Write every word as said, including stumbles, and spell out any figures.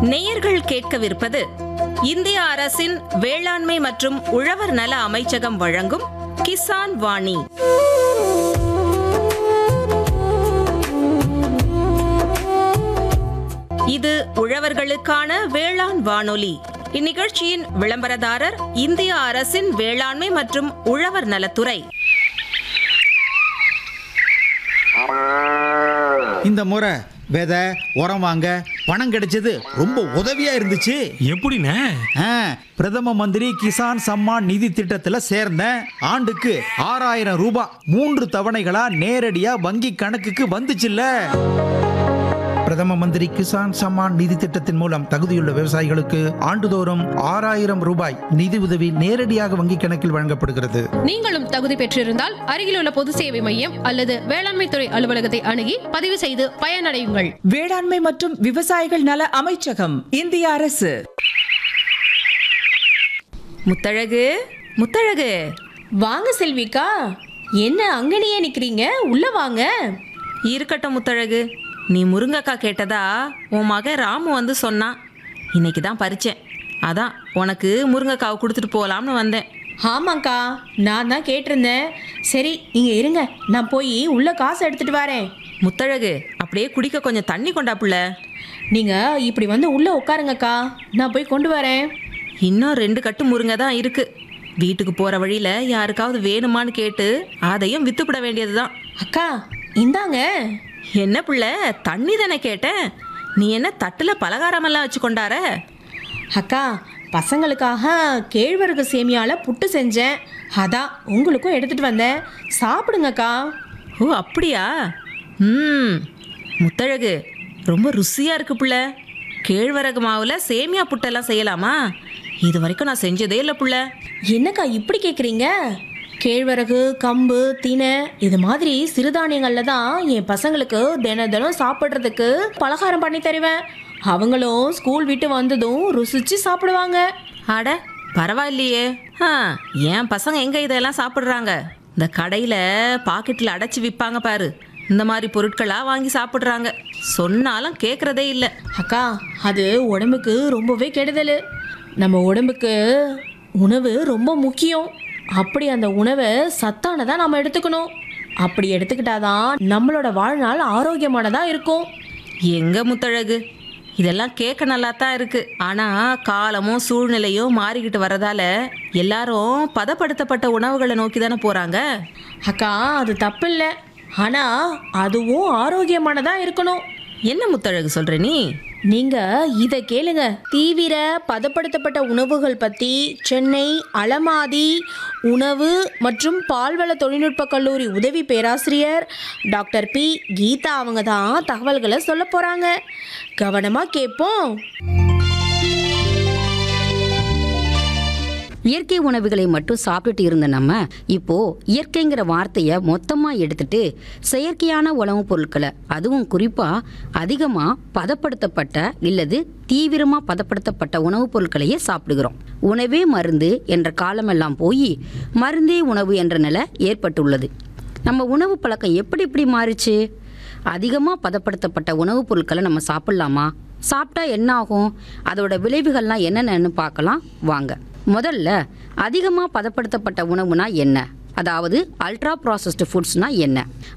நேயர்கள் கேட்கவிருப்பது இந்திய அரசின் வேளாண்மை மற்றும் உழவர் நல அமைச்சகம் வழங்கும் கிசான் வாணி. இது உழவர்களுக்கான வேளாண் வானொலி. இந்நிகழ்ச்சியின் விளம்பரதாரர் இந்திய அரசின் வேளாண்மை மற்றும் உழவர் நலத்துறை. இந்த முறை விதை உரம் வாங்க பணம் கிடைச்சது ரொம்ப உதவியா இருந்துச்சு. எப்படிண்ணே? பிரதம மந்திரி கிசான் சம்மான் நிதி திட்டத்துல சேர்ந்தேன். ஆண்டுக்கு ஆறாயிரம் ரூபாய் மூன்று தவணைகளா நேரடியா வங்கி கணக்குக்கு வந்துச்சுல்ல. பிரதம மந்திரி கிசான் சம்மான் நிதி திட்டத்தின் மூலம் தகுதியுள்ள விவசாயிகளுக்கு ஆண்டுதோறும் ஆறாயிரம் ரூபாய் நிதி உதவி நேரடியாக வங்கி கணக்கில் வழங்கப்படுகிறது. நீங்களும் தகுதி பெற்றிருந்தால் அருகிலுள்ள பொது சேவை மையம் அல்லது வேளாண்மை துறை அலுவலகத்தை அணுகி பதிவு செய்து பயனடையுங்கள். வேளாண்மை மற்றும் விவசாயிகள் நல அமைச்சகம், இந்திய அரசு. முத்தழகு, முத்தழகு, வாங்க செல்விக்கா. என்ன அங்கனையே நிக்கிறீங்க? உள்ள வாங்க. இருக்கட்டும் முத்தழகு, நீ முருங்கக்கா கேட்டதா உன் மகன் ராமு வந்து சொன்னான். இன்னைக்கு தான் பறிச்சேன், அதான் உனக்கு முருங்கைக்காவை கொடுத்துட்டு போகலாம்னு வந்தேன். ஆமாக்கா, நான் தான் கேட்டிருந்தேன். சரி, இங்க இருங்க, நான் போய் உள்ள காசு எடுத்துட்டு வரேன். முத்தழகு, அப்படியே குடிக்க கொஞ்சம் தண்ணி கொண்டாப்புல. நீங்க இப்படி வந்து உள்ள உட்காருங்கக்கா, நான் போய் கொண்டு வரேன். இன்னும் ரெண்டு கட்டு முருங்கை தான் இருக்கு. வீட்டுக்கு போற வழியில யாருக்காவது வேணுமான்னு கேட்டு அதையும் வித்துப்பிட வேண்டியதுதான். அக்கா, இந்தாங்க. என்ன புள்ள, தண்ணி தானே கேட்டேன், நீ என்ன தட்டுல பலகாரமெல்லாம் வச்சு கொண்டார? அக்கா, பசங்களுக்காக கேழ்வரகு சேமியால புட்டு செஞ்சேன், அதான் உங்களுக்கும் எடுத்துட்டு வந்தேன். சாப்பிடுங்கக்கா. ஓ அப்படியா? ம், முத்தழகு, ரொம்ப ருசியா இருக்கு புள்ள. கேழ்வரகு மாவுல சேமியா புட்டெல்லாம் செய்யலாமா? இது வரைக்கும் நான் செஞ்சதே இல்லை புள்ள. என்னக்கா இப்படி கேட்குறீங்க? கேழ்வரகு, கம்பு, தினை இது மாதிரி சிறுதானியங்களில் தான் என் பசங்களுக்கு தினம் தினம் சாப்பிட்றதுக்கு பலகாரம் பண்ணி தருவேன். அவங்களும் ஸ்கூல் விட்டு வந்ததும் ருசிச்சு சாப்பிடுவாங்க. அட பரவாயில்லையே. ஆ, என் பசங்க எங்க இதெல்லாம் சாப்பிட்றாங்க? இந்த கடையில் பாக்கெட்டில் அடைச்சி விற்பாங்க பாரு, இந்த மாதிரி பொருட்களாக வாங்கி சாப்பிட்றாங்க. சொன்னாலும் கேட்குறதே இல்லை. அக்கா, அது உடம்புக்கு ரொம்பவே கெடுதல். நம்ம உடம்புக்கு உணவு ரொம்ப முக்கியம். அப்படி அந்த உணவை சத்தானதாக நம்ம எடுத்துக்கணும். அப்படி எடுத்துக்கிட்டாதான் நம்மளோட வாழ்நாள் ஆரோக்கியமானதாக இருக்கும். எங்க முத்தழகு, இதெல்லாம் கேட்க நல்லா தான் இருக்கு. ஆனால் காலமும் சூழ்நிலையும் மாறிக்கிட்டு வரதால எல்லாரும் பதப்படுத்தப்பட்ட உணவுகளை நோக்கி தானே போகிறாங்க. அக்கா, அது தப்பு இல்லை, ஆனால் அதுவும் ஆரோக்கியமானதாக இருக்கணும். என்ன முத்தழகு சொல்கிற நீ? நீங்க இதை கேளுங்க. தீவிர பதப்படுத்தப்பட்ட உணவுகள் பற்றி சென்னை அலமாதி உணவு மற்றும் பால்வள தொழில்நுட்ப கல்லூரி உதவி பேராசிரியர் டாக்டர் பி கீதா அவங்க தான் தகவல்களை சொல்ல போகிறாங்க. கவனமாக கேட்போம். இயற்கை உணவுகளை மட்டும் சாப்பிட்டுட்டு இருந்த நம்ம இப்போ இயற்கைங்கிற வார்த்தையை மொத்தமாக எடுத்துட்டு செயற்கையான உணவுப் பொருட்களை, அதுவும் குறிப்பாக அதிகமாக பதப்படுத்தப்பட்ட இல்லது தீவிரமாக பதப்படுத்தப்பட்ட உணவுப் பொருட்களையே சாப்பிடுகிறோம். உணவே மருந்து என்ற காலமெல்லாம் போய் மருந்தே உணவு என்ற நிலை ஏற்பட்டுள்ளது. நம்ம உணவு பழக்கம் எப்படி இப்படி மாறிச்சு? அதிகமாக பதப்படுத்தப்பட்ட உணவுப் பொருட்களை நம்ம சாப்பிட்லாமா? சாப்பிட்டா என்ன ஆகும்? அதோட விளைவுகள்லாம் என்னென்னு பார்க்கலாம் வாங்க. முதல்ல, அதிகமாக பதப்படுத்தப்பட்ட உணவுனா என்ன? அதாவது அல்ட்ரா ப்ராசஸ்டு ஃபுட்ஸ்னா என்ன?